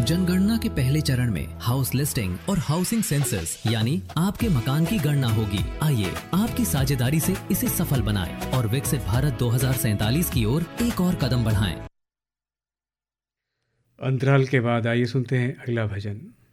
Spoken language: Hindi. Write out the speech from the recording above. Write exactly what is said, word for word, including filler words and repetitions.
जनगणना के पहले चरण में हाउस लिस्टिंग और हाउसिंग सेंसस यानी आपके मकान की गणना होगी। आइए आपकी साझेदारी से इसे सफल बनाएं और विकसित भारत दो हज़ार सैंतालीस की ओर एक और कदम बढ़ाएं। अंतराल के बाद आइए सुनते हैं अगला भजन।